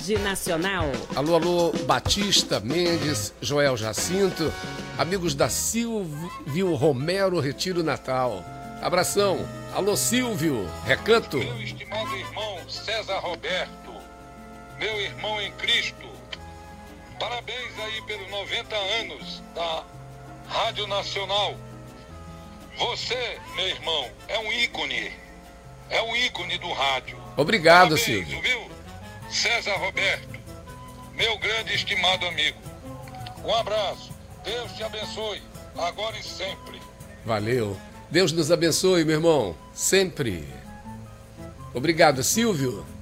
Rede Nacional. Alô, alô, Batista, Mendes, Joel Jacinto, amigos da Silvio Romero Retiro Natal. Abração. Alô, Silvio, Recanto. Meu estimado irmão César Roberto, meu irmão em Cristo, parabéns aí pelos 90 anos da Rádio Nacional. Você, meu irmão, é um ícone do rádio. Obrigado, Parabéns, Silvio. Viu? César Roberto, meu grande e estimado amigo. Um abraço, Deus te abençoe, agora e sempre. Valeu. Deus nos abençoe, meu irmão, sempre. Obrigado, Silvio.